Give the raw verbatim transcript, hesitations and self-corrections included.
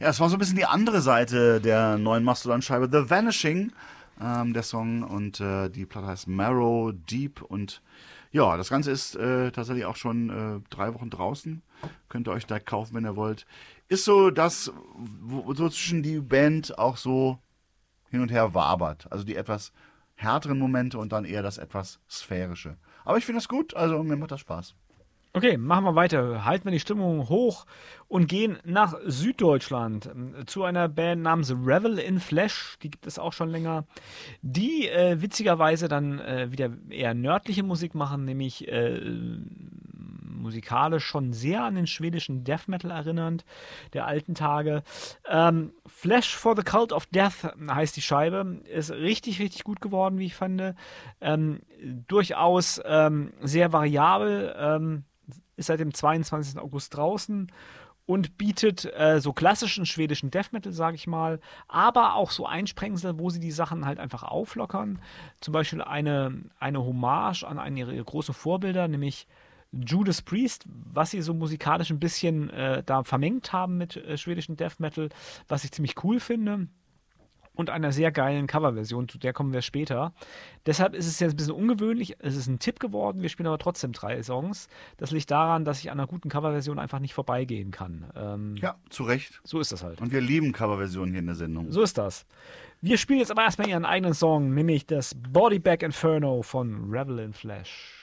Ja, es war so ein bisschen die andere Seite der neuen Mastodon-Scheibe, The Vanishing, ähm, der Song. Und äh, die Platte heißt Marrow Deep. Und ja, das Ganze ist äh, tatsächlich auch schon äh, drei Wochen draußen. Könnt ihr euch da kaufen, wenn ihr wollt. Ist so das, wo so zwischen die Band auch so hin und her wabert. Also die etwas härteren Momente und dann eher das etwas sphärische. Aber ich finde das gut, also mir macht das Spaß. Okay, machen wir weiter. Halten wir die Stimmung hoch und gehen nach Süddeutschland äh, zu einer Band namens Revel in Flesh. Die gibt es auch schon länger. Die äh, witzigerweise dann äh, wieder eher nördliche Musik machen, nämlich äh, musikalisch schon sehr an den schwedischen Death Metal erinnernd, der alten Tage. Ähm, Flesh for the Cult of Death heißt die Scheibe. Ist richtig, richtig gut geworden, wie ich fand. Ähm, durchaus ähm, sehr variabel. Ähm, ist seit dem zweiundzwanzigsten August draußen und bietet äh, so klassischen schwedischen Death Metal, sage ich mal, aber auch so Einsprengsel, wo sie die Sachen halt einfach auflockern. Zum Beispiel eine, eine Hommage an eine ihrer großen Vorbilder, nämlich Judas Priest, was sie so musikalisch ein bisschen äh, da vermengt haben mit äh, schwedischen Death Metal, was ich ziemlich cool finde. Und einer sehr geilen Coverversion, zu der kommen wir später. Deshalb ist es jetzt ein bisschen ungewöhnlich. Es ist ein Tipp geworden, wir spielen aber trotzdem drei Songs. Das liegt daran, dass ich an einer guten Coverversion einfach nicht vorbeigehen kann. Ähm, Ja, zu Recht. so ist das halt. Und wir lieben Coverversionen hier in der Sendung. So ist das. Wir spielen jetzt aber erstmal ihren eigenen Song, nämlich das Body Bag Inferno von Revel in Flesh.